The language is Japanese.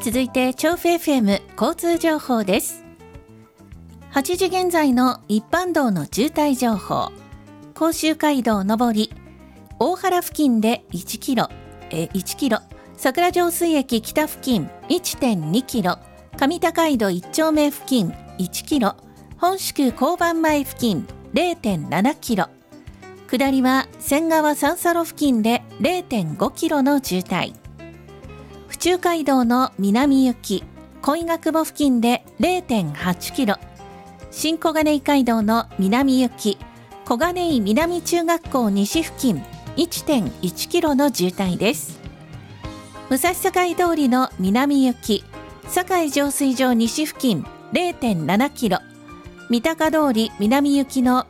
続いて調布 FM 交通情報です。8時現在の一般道の渋滞情報。甲州街道上り大原付近で1キロ、桜上水駅北付近 1.2 キロ、上高井戸1丁目付近1キロ、本宿交番前付近 0.7 キロ、下りは仙川三差路付近で 0.5 キロの渋滞。府中街道の南行き恋ヶ久保付近で 0.8 キロ、新小金井街道の南行き小金井南中学校西付近 1.1 キロの渋滞です。武蔵境通りの南行き堺浄水場西付近 0.7 キロ、三鷹通り南行きの